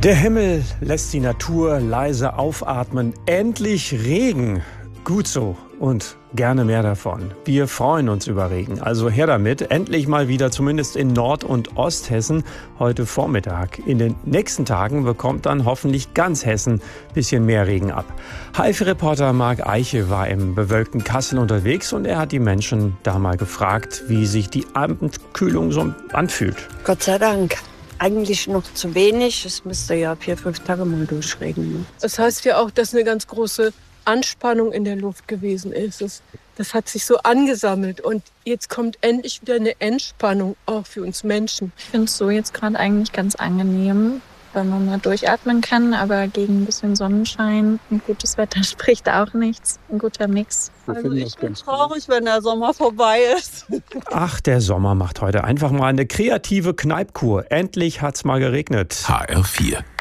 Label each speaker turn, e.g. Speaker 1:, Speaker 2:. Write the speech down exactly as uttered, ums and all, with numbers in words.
Speaker 1: Der Himmel lässt die Natur leise aufatmen. Endlich Regen. Gut so und gerne mehr davon. Wir freuen uns über Regen. Also her damit. Endlich mal wieder, zumindest in Nord- und Osthessen, heute Vormittag. In den nächsten Tagen bekommt dann hoffentlich ganz Hessen ein bisschen mehr Regen ab. H F-Reporter Marc Eiche war im bewölkten Kassel unterwegs und er hat die Menschen da mal gefragt, wie sich die Abendkühlung so anfühlt.
Speaker 2: Gott sei Dank. Eigentlich noch zu wenig. Es müsste ja vier, fünf Tage mal durchregnen.
Speaker 3: Das heißt ja auch, dass eine ganz große Anspannung in der Luft gewesen ist. Das, das hat sich so angesammelt und jetzt kommt endlich wieder eine Entspannung, auch für uns Menschen.
Speaker 4: Ich finde es so jetzt gerade eigentlich ganz angenehm, weil man mal durchatmen kann, aber gegen ein bisschen Sonnenschein und gutes Wetter spricht auch nichts. Ein guter Mix.
Speaker 5: Also ich bin traurig, wenn der Sommer vorbei ist.
Speaker 1: Ach, der Sommer macht heute einfach mal eine kreative Kneipkur. Endlich hat's mal geregnet.
Speaker 6: H R vier